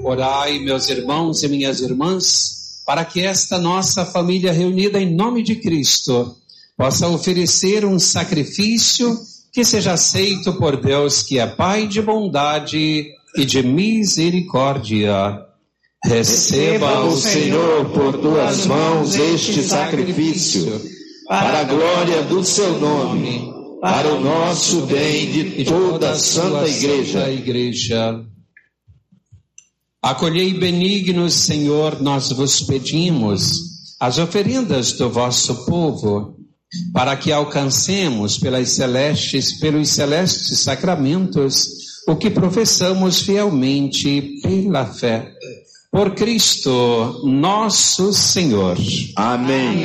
Orai, meus irmãos e minhas irmãs, para que esta nossa família reunida em nome de Cristo possa oferecer um sacrifício que seja aceito por Deus, que é Pai de bondade e de misericórdia. Receba o Senhor por tuas mãos este sacrifício, para a glória do seu nome, para o nosso bem de toda a Santa Igreja. Acolhei benignos, Senhor, nós vos pedimos as oferendas do vosso povo, para que alcancemos pelos celestes sacramentos o que professamos fielmente pela fé. Por Cristo nosso Senhor. Amém.